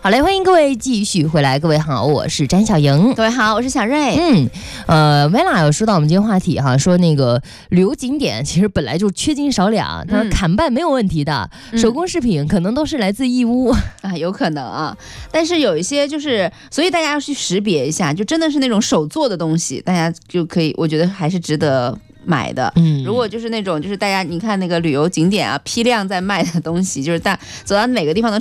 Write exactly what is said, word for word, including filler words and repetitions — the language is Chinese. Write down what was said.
好嘞，欢迎各位继续回来。各位好，我是詹小莹。 各位好，我是小瑞。 嗯，呃 ，Vela 有说到我们今天话题哈，说那个旅游景点其实本来就缺斤少两，他说砍半没有问题的，嗯、手工饰品可能都是来自义乌啊，有可能啊。但是有一些就是，所以大家要去识别一下，就真的是那种手做的东西，大家就可以，我觉得还是值得买的。嗯，如果就是那种就是大家你看那个旅游景点啊批量在卖的东西，就是大走到每个地方的